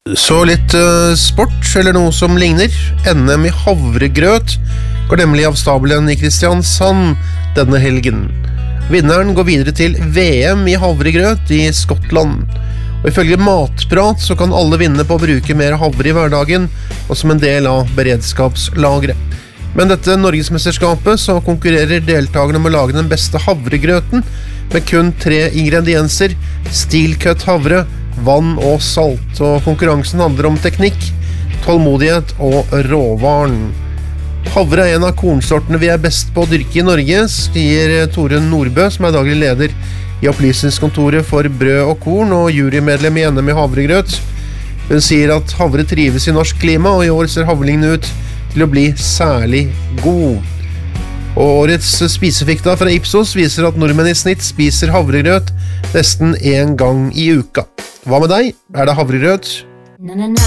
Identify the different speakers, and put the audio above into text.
Speaker 1: Så litt sport, eller noe som ligner. NM i havregrøt går nemlig av stabelen i Kristiansand denne helgen. Vinneren går videre til VM i havregrøt i Skottland. Og ifølge Matprat så kan alle vinne på å bruke mer havre i hverdagen, og som en del av beredskapslagret. Men dette Norgesmesterskapet så konkurrerer deltakerne om å lage den beste havregrøten, med kun 3 ingredienser: stilcut havre, vann og salt. Og konkurransen handler om teknikk, tålmodighet og råvaren. Havre er en av kornsortene vi er best på å dyrke i Norge, sier Tore Nordbø, som er daglig leder i Opplysningskontoret for brød og korn og jurymedlem i NM i havregrøt. Hun sier at havre trives i norsk klima, og i år ser havlingene ut til å bli særlig god. Og årets spisefikta fra Ipsos viser at nordmenn i snitt spiser havregrøt nesten 1 gang i uka. Hva med deg? Er det havregrøt?